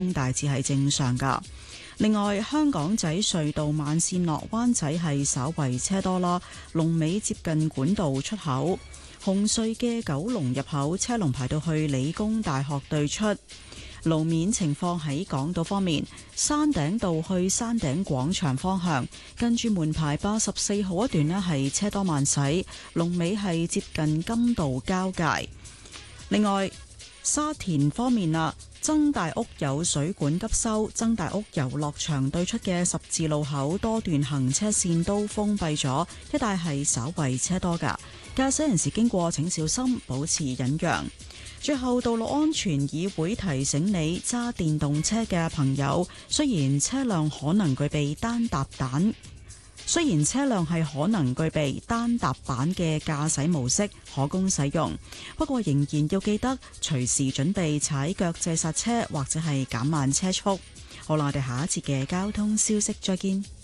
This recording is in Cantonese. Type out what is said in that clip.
大致係正常噶。另外，香港仔隧道慢線落灣仔係稍為車多啦，龍尾接近管道出口。紅隧嘅九龍入口車龍排到去理工大學對出。路面情況喺港島方面，山頂道去山頂廣場方向，跟住門牌84號一段呢係車多慢駛，龍尾係接近金道交界。另外，沙田方面啦，曾大屋有水管急修，曾大屋遊樂場對出嘅十字路口多段行車線都封閉咗，一帶係稍為車多噶，駕駛人士經過請小心，保持忍讓。最後，道路安全議會提醒你，揸電動車嘅朋友，雖然車輛可能具備單踏板嘅駕駛模式可供使用，不過仍然要記得隨時準備踩腳掣剎車或者係減慢車速。好啦，我哋下一節嘅交通消息再見。